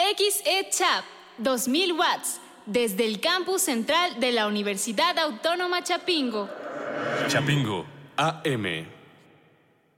XE-Chap, 2000 watts, desde el campus central de la Universidad Autónoma Chapingo. Chapingo, AM.